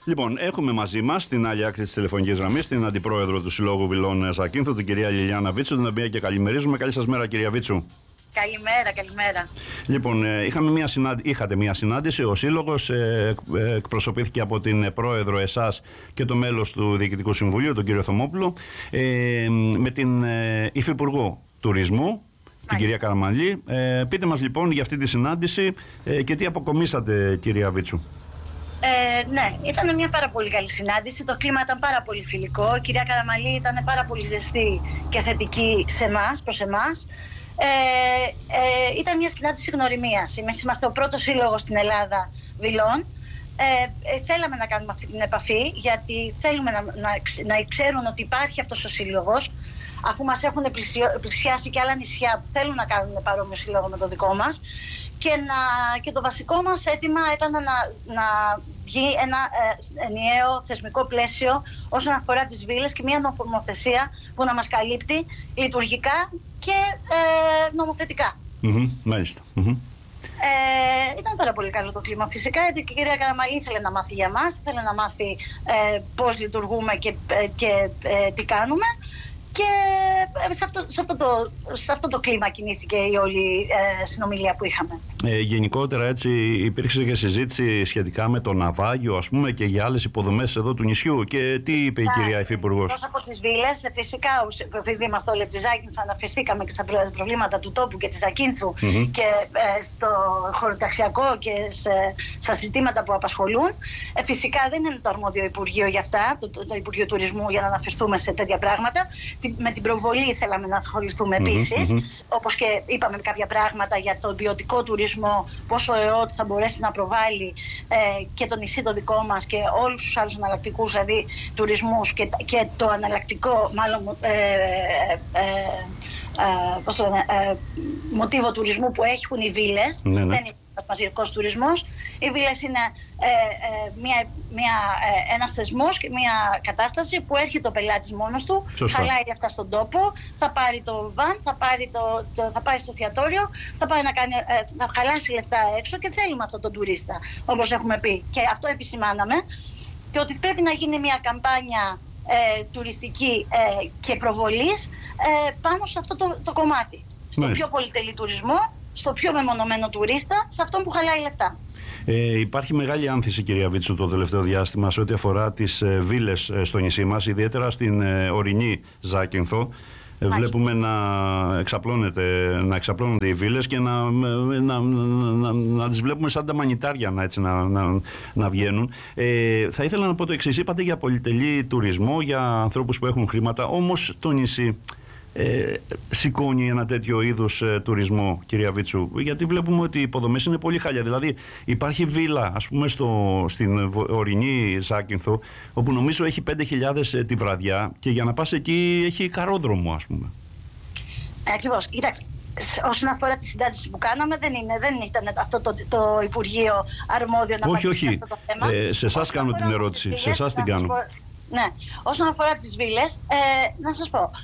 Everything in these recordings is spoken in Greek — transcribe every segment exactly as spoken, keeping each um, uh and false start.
Λοιπόν, έχουμε μαζί μας στην άλλη άκρη της τηλεφωνικής γραμμής την Αντιπρόεδρο του Συλλόγου Βιλών Ζακίνθου, την κυρία Λιλιάνα Βίτσου, την οποία και καλημερίζουμε. Καλή σας μέρα, κυρία Βίτσου. Καλημέρα, καλημέρα. Λοιπόν, είχαμε μια συνάντη... είχατε μια συνάντηση. Ο Σύλλογος ε, ε, εκπροσωπήθηκε από την Πρόεδρο, εσάς και το μέλος του Διοικητικού Συμβουλίου, τον κύριο Θωμόπουλο, ε, με την ε, Υφυπουργό Τουρισμού, την κυρία Καραμανλή. Ε, πείτε μας λοιπόν για αυτή τη συνάντηση ε, και τι αποκομίσατε, κυρία Βίτσου. Ε, ναι, ήταν μια πάρα πολύ καλή συνάντηση. Το κλίμα ήταν πάρα πολύ φιλικό. Η κυρία Καραμανλή ήταν πάρα πολύ ζεστή και θετική σε εμάς, προς εμάς. Ε, ε, ήταν μια συνάντηση γνωριμίας. Εμείς είμαστε ο πρώτος σύλλογος στην Ελλάδα Βιλών. Ε, ε, θέλαμε να κάνουμε αυτή την επαφή, γιατί θέλουμε να, να, να ξέρουν ότι υπάρχει αυτός ο σύλλογος, αφού μας έχουν πλησιο, πλησιάσει και άλλα νησιά που θέλουν να κάνουν παρόμοιο σύλλογο με το δικό μας. Και, να, και το βασικό μας αίτημα ήταν να, να βγει ένα ε, ενιαίο θεσμικό πλαίσιο όσον αφορά τις βίλες και μια νομοθεσία που να μας καλύπτει λειτουργικά και ε, νομοθετικά. Mm-hmm, μάλιστα. Mm-hmm. Ε, ήταν πάρα πολύ καλό το κλίμα. Φυσικά η κυρία Καραμανλή ήθελε να μάθει για μας, ήθελε να μάθει ε, πώς λειτουργούμε και, ε, και ε, τι κάνουμε. Και σε αυτό, σε, αυτό το, σε αυτό το κλίμα κινήθηκε η όλη ε, συνομιλία που είχαμε. Ε, γενικότερα έτσι υπήρξε και συζήτηση σχετικά με το ναυάγιο, ας πούμε, και για άλλες υποδομές εδώ του νησιού. Και τι είπε η κυρία Υφυπουργός? Εκτός από τις βίλες, φυσικά, επειδή είμαστε όλοι από τη Ζάκυνθο, αναφερθήκαμε και στα προβλήματα του τόπου και της Ζακίνθου mm-hmm. και ε, στο χωροταξιακό και σε, στα ζητήματα που απασχολούν. Ε, φυσικά δεν είναι το αρμόδιο Υπουργείο για αυτά, το, το, το Υπουργείο Τουρισμού, για να αναφερθούμε σε τέτοια πράγματα. Με την προβολή θέλαμε να ασχοληθούμε επίσης, mm-hmm. όπως και είπαμε κάποια πράγματα για τον ποιοτικό τουρισμό, πόσο ΕΟΤ θα μπορέσει να προβάλλει ε, και το νησί το δικό μας και όλους τους άλλους εναλλακτικούς δηλαδή τουρισμούς και, και το αναλλακτικό μάλλον ε, ε, ε, ε, πώς λένε, ε, μοτίβο τουρισμού που έχουν οι βίλες. Mm-hmm. Δεν είναι ένας μαζικός τουρισμός. Οι βίλες είναι ε, ε, μια, μια, ε, ένας θεσμός και μια κατάσταση που έρχεται ο πελάτης μόνος του, σωστά. Χαλάει λεφτά στον τόπο, θα πάρει το βαν, θα πάρει, το, το, θα πάρει στο εστιατόριο, θα, πάει να κάνει, ε, θα χαλάσει λεφτά έξω και θέλουμε αυτόν τον τουρίστα, όπως έχουμε πει. Και αυτό επισημάναμε, και ότι πρέπει να γίνει μια καμπάνια ε, τουριστική ε, και προβολής ε, πάνω σε αυτό το, το κομμάτι. Στο Μάλιστα. πιο πολυτελή τουρισμό, στο πιο μεμονωμένο τουρίστα, σε αυτόν που χαλάει λεφτά. Ε, υπάρχει μεγάλη άνθηση, κυρία Βίτσου, το τελευταίο διάστημα σε ό,τι αφορά τις ε, βίλες ε, στο νησί μας, ιδιαίτερα στην ε, ορεινή Ζάκυνθο. Ε, βλέπουμε να, εξαπλώνεται, να εξαπλώνονται οι βίλες και να, να, να, να, να τις βλέπουμε σαν τα μανιτάρια να, έτσι, να, να, να βγαίνουν. Ε, θα ήθελα να πω το εξής. Είπατε για πολυτελή τουρισμό, για ανθρώπους που έχουν χρήματα, όμως το νησί Ε, σηκώνει ένα τέτοιο είδους ε, τουρισμό, κυρία Βίτσου? Γιατί βλέπουμε ότι οι υποδομές είναι πολύ χάλια. Δηλαδή υπάρχει βίλα, ας πούμε, στο, στην ορεινή Ζάκυνθο, όπου νομίζω έχει πέντε χιλιάδες ε, τη βραδιά, και για να πας εκεί έχει καρόδρομο, ας πούμε. Ακριβώς. Κοιτάξτε, όσον αφορά τη συνάντηση που κάναμε, δεν, είναι, δεν ήταν αυτό το, το Υπουργείο αρμόδιο να όχι, απαντήσει όχι. αυτό το θέμα. Ε, σε εσάς κάνω την ερώτηση. Βίλες, σε εσάς την κάνω. Πω, ναι. Όσον αφορά τις βίλες, ε, να σας πω.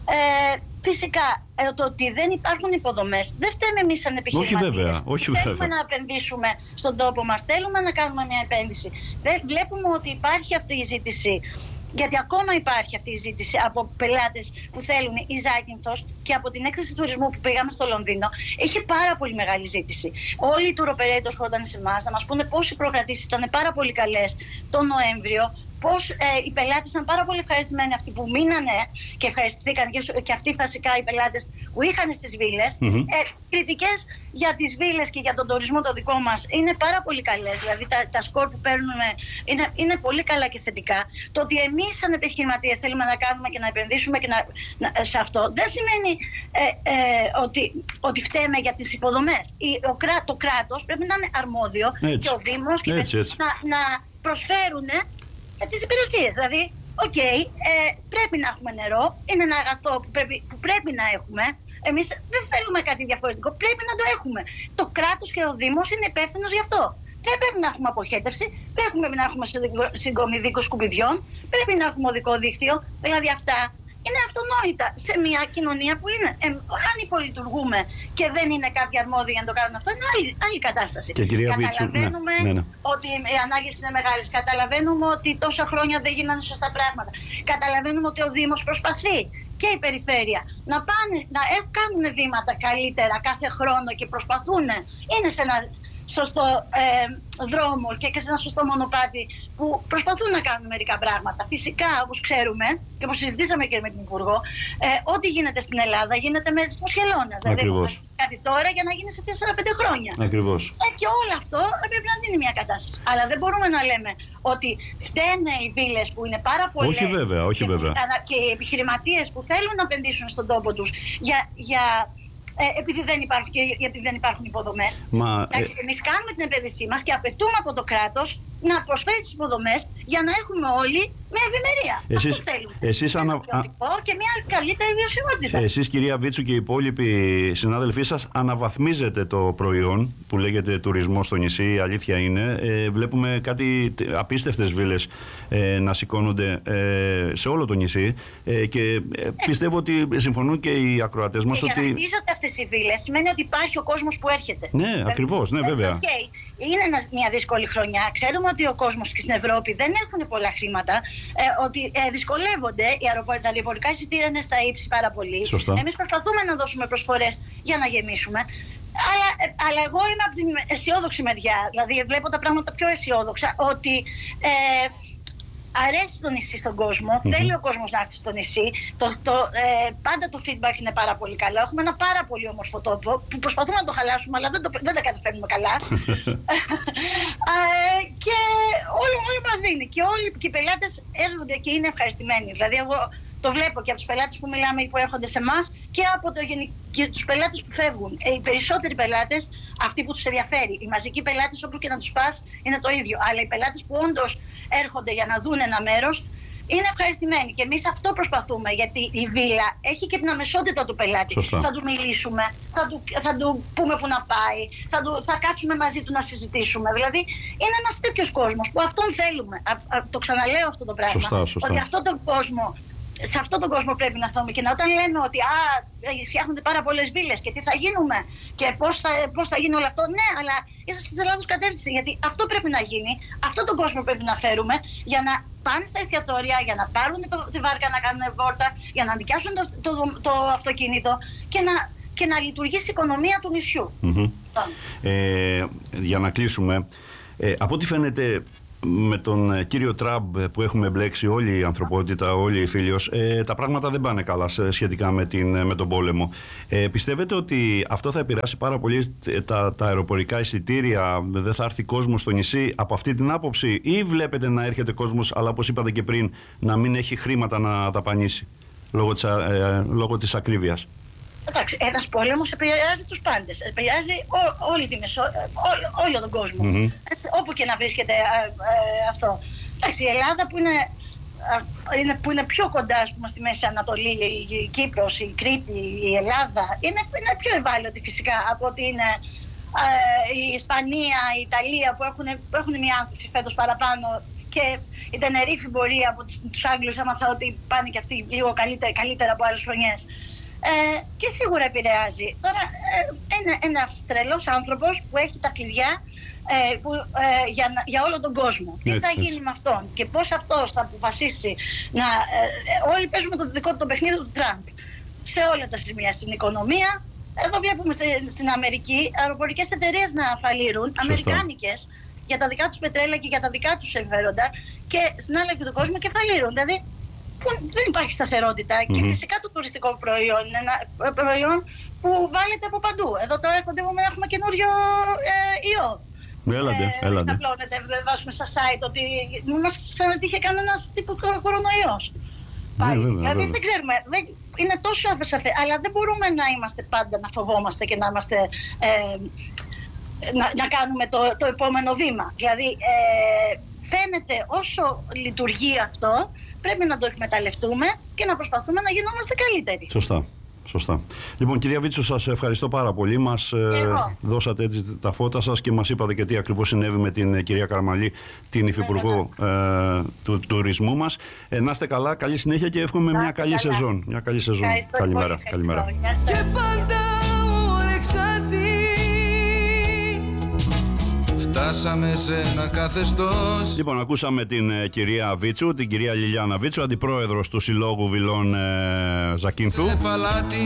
Ε, φυσικά ε, το ότι δεν υπάρχουν υποδομές δεν φταίμε εμείς σαν επιχειρηματίες. Όχι βέβαια, όχι θέλουμε βέβαια. να επενδύσουμε στον τόπο μας, θέλουμε να κάνουμε μια επένδυση. Δεν, βλέπουμε ότι υπάρχει αυτή η ζήτηση, γιατί ακόμα υπάρχει αυτή η ζήτηση από πελάτες που θέλουν η Ζάκυνθος, και από την έκθεση τουρισμού που πήγαμε στο Λονδίνο είχε πάρα πολύ μεγάλη ζήτηση. Όλοι οι tour operators που ήταν σε εμάς να μας πούνε πώς οι προκρατήσεις ήταν πάρα πολύ καλές τον Νοέμβριο, πώς ε, οι πελάτες ήταν πάρα πολύ ευχαριστημένοι, αυτοί που μείνανε και ευχαριστηθήκαν, και, και αυτοί βασικά οι πελάτες που είχαν στις βίλες. Mm-hmm. Ε, κριτικές για τις βίλες και για τον τουρισμό το δικό μας είναι πάρα πολύ καλές. Δηλαδή τα, τα σκορ που παίρνουμε είναι, είναι πολύ καλά και θετικά. Το ότι εμείς σαν επιχειρηματίες θέλουμε να κάνουμε και να επενδύσουμε και να, να, σε αυτό δεν σημαίνει ε, ε, ότι, ότι φταίμε για τις υποδομές. Η, ο, το κράτος πρέπει να είναι αρμόδιο, έτσι, και ο Δήμος και έτσι, έτσι. Να, να προσφέρουν τις υπηρεσίες. Δηλαδή, οκ, okay, ε, πρέπει να έχουμε νερό, είναι ένα αγαθό που πρέπει, που πρέπει να έχουμε. Εμείς δεν θέλουμε κάτι διαφορετικό, πρέπει να το έχουμε. Το κράτος και ο Δήμος είναι υπεύθυνος γι' αυτό. Δεν πρέπει να έχουμε αποχέτευση, πρέπει να έχουμε συγκομιδίκο σκουπιδιών, πρέπει να έχουμε οδικό δίκτυο. Δηλαδή αυτά είναι αυτονόητα σε μια κοινωνία που είναι. Ε, αν υπολειτουργούμε και δεν είναι κάποιοι αρμόδιοι για να το κάνουν αυτό, είναι άλλη, άλλη κατάσταση. Και κυρία Καταλαβαίνουμε Βίτσου, ναι, ναι, ναι. ότι οι ανάγκες είναι μεγάλες. Καταλαβαίνουμε ότι τόσα χρόνια δεν γίνανε σωστά πράγματα. Καταλαβαίνουμε ότι ο Δήμος προσπαθεί και η περιφέρεια να, πάνε, να κάνουν βήματα καλύτερα κάθε χρόνο και προσπαθούν. Είναι σε ένα σωστό ε, δρόμο και, και σε ένα σωστό μονοπάτι που προσπαθούν να κάνουν μερικά πράγματα. Φυσικά, όπως ξέρουμε και όπως συζητήσαμε και με την Υπουργό, ε, ό,τι γίνεται στην Ελλάδα γίνεται με ρυθμούς χελώνας. Δηλαδή, κάτι τώρα για να γίνει σε τέσσερα πέντε χρόνια. Ακριβώς. Ε, και όλο αυτό πρέπει να δίνει μια κατάσταση. Αλλά δεν μπορούμε να λέμε ότι φταίνε οι βίλες που είναι πάρα πολλές. Όχι βέβαια, όχι και, βέβαια. Και οι επιχειρηματίες που θέλουν να επενδύσουν στον τόπο τους για. για Ε, επειδή, δεν υπάρχουν, και, επειδή δεν υπάρχουν υποδομές. Μα, Εντάξει, ε... εμείς κάνουμε την επένδυσή μας και απαιτούμε από το κράτος να προσφέρει τις υποδομές για να έχουμε όλοι μια ευημερία. Εσείς, Αυτό θέλουμε. εσείς ανα... και μια καλύτερη βιωσιμότητα. Εσείς, κυρία Βίτσου, και οι υπόλοιποι συνάδελφοί σας αναβαθμίζετε το προϊόν που λέγεται τουρισμό στο νησί. Η αλήθεια είναι. Ε, βλέπουμε κάτι απίστευτες βίλες ε, να σηκώνονται ε, σε όλο το νησί ε, και ε, πιστεύω ότι συμφωνούν και οι ακροατές μας και ότι... Για να χτίζονται αυτές οι βίλες σημαίνει ότι υπάρχει ο κόσμος που έρχεται. Ναι, ακριβώς, ναι, βέβαια. Okay. Είναι μια δύσκολη χρονιά. Ξέρουμε ότι ο κόσμος και στην Ευρώπη δεν έχουν πολλά χρήματα, ε, ότι ε, δυσκολεύονται. Οι αεροπορικά, τα αεροπορικά εισιτήρια είναι στα ύψη πάρα πολύ. Εμείς προσπαθούμε να δώσουμε προσφορές για να γεμίσουμε. Αλλά, ε, αλλά εγώ είμαι από την αισιόδοξη μεριά. Δηλαδή, βλέπω τα πράγματα πιο αισιόδοξα. Ότι ε, αρέσει το νησί στον κόσμο, mm-hmm. θέλει ο κόσμος να έρθει στο νησί. Το, το, ε, πάντα το feedback είναι πάρα πολύ καλό. Έχουμε ένα πάρα πολύ όμορφο τόπο που προσπαθούμε να το χαλάσουμε, αλλά δεν, το, δεν τα καταφέρνουμε καλά. ε, και όλο, όλο μας δίνει. Και όλοι και οι πελάτες έρχονται και είναι ευχαριστημένοι. Δηλαδή, εγώ το βλέπω και από τους πελάτες που μιλάμε που έρχονται σε εμάς και από το, και τους πελάτες που φεύγουν. Ε, οι περισσότεροι πελάτες, αυτοί που τους ενδιαφέρει, οι μαζικοί πελάτες όπου και να τους πας είναι το ίδιο. Αλλά οι πελάτες που όντως έρχονται για να δουν ένα μέρος είναι ευχαριστημένοι. Και εμείς αυτό προσπαθούμε, γιατί η βίλα έχει και την αμεσότητα του πελάτη. Σωστά. Θα του μιλήσουμε, θα του, θα του πούμε που να πάει, θα, του, θα κάτσουμε μαζί του να συζητήσουμε. Δηλαδή είναι ένας τέτοιος κόσμος που αυτόν θέλουμε. Α, α, το ξαναλέω αυτό το πράγμα. Σωστά, σωστά. Ότι αυτόν τον κόσμο. Σε αυτόν τον κόσμο πρέπει να σταθούμε. Και να όταν λέμε ότι α, φτιάχνονται πάρα πολλές βίλες και τι θα γίνουμε και πώς θα, πώς θα γίνει όλο αυτό, ναι, αλλά είσαστε σε λάθος κατεύθυνση. Γιατί αυτό πρέπει να γίνει, αυτόν τον κόσμο πρέπει να φέρουμε για να πάνε στα εστιατόρια, για να πάρουν το, τη βάρκα να κάνουν βόρτα, για να νοικιάσουν το, το, το, το αυτοκίνητο και να, και να λειτουργήσει η οικονομία του νησιού. Mm-hmm. Ε, για να κλείσουμε, ε, από ό,τι φαίνεται, με τον κύριο Τραμπ που έχουμε μπλέξει όλη η ανθρωπότητα, όλοι οι φίλοι, ε, τα πράγματα δεν πάνε καλά σχετικά με, την, με τον πόλεμο. Ε, πιστεύετε ότι αυτό θα επηρεάσει πάρα πολύ τα, τα αεροπορικά εισιτήρια, δεν θα έρθει κόσμος στο νησί από αυτή την άποψη, ή βλέπετε να έρχεται κόσμος, αλλά όπως είπατε και πριν, να μην έχει χρήματα να δαπανίσει λόγω της, ε, λόγω της ακρίβειας? Εντάξει, ένας πόλεμος επηρεάζει τους πάντες. Επηρεάζει ό, όλη τη μεσο, ό, όλο τον κόσμο. Mm-hmm. Έτσι, όπου και να βρίσκεται ε, ε, αυτό. Εντάξει, η Ελλάδα που είναι, ε, είναι, που είναι πιο κοντά, ας πούμε, στη Μέση Ανατολή, η, η Κύπρος, η Κρήτη, η Ελλάδα, είναι, είναι πιο ευάλωτη φυσικά από ότι είναι ε, η Ισπανία, η Ιταλία που έχουν, που έχουν μια άνθηση φέτος παραπάνω. Και η Τενερίφη μπορεί από τους, τους Άγγλους έμαθα ότι πάνε και αυτοί λίγο καλύτερα, καλύτερα από άλλες χρονιές. Ε, και σίγουρα επηρεάζει. Τώρα ε, είναι ένας τρελός άνθρωπος που έχει τα κλειδιά ε, που, ε, για, για όλο τον κόσμο. Τι θα γίνει με αυτόν και πώς αυτός θα αποφασίσει να... Ε, όλοι παίζουμε το δικό του το παιχνίδι του Τραμπ σε όλα τα σημεία, στην οικονομία. Εδώ βλέπουμε στην Αμερική αεροπορικές εταιρείες να φαλήρουν, αμερικάνικες, για τα δικά τους πετρέλαια και για τα δικά τους συμφέροντα, και στην άλλη του κόσμου και φαλήρουν. Δηλαδή που δεν υπάρχει σταθερότητα. Mm-hmm. Και φυσικά το τουριστικό προϊόν είναι ένα προϊόν που βάλετε από παντού. Εδώ τώρα κοντεύουμε να έχουμε καινούριο ε, ιό. Έλατε, ε, έλατε. Απλώνεται, δεν βάζουμε στα site ότι μην μας ξανατύχε κανένας τύπου κορονοϊός. Πάλι. Ναι, βέβαια, δηλαδή βέβαια. Δεν ξέρουμε, δεν, είναι τόσο ασαφές, αλλά δεν μπορούμε να είμαστε πάντα να φοβόμαστε και να είμαστε... Ε, να, να κάνουμε το, το επόμενο βήμα. Δηλαδή ε, φαίνεται όσο λειτουργεί αυτό, πρέπει να το εκμεταλλευτούμε και να προσπαθούμε να γινόμαστε καλύτεροι. Σωστά. Σωστά. Λοιπόν, κυρία Βίτσου, σας ευχαριστώ πάρα πολύ. Μας ε, δώσατε έτσι τα φώτα σας και μας είπατε και τι ακριβώς συνέβη με την ε, κυρία Καραμαλή, την υφυπουργό ε, του τουρισμού μας. Ε, να είστε καλά, καλή συνέχεια και εύχομαι μια καλή καλά. σεζόν. Μια καλή σεζόν. Ευχαριστώ Καλημέρα. Πολύ, Καλημέρα. Και πάντα φτάσαμε σε ένα καθεστώς. Λοιπόν, ακούσαμε την ε, κυρία Βίτσου, την κυρία Λιλιάνα Βίτσου, αντιπρόεδρος του Συλλόγου Βιλών ε, Ζακίνθου.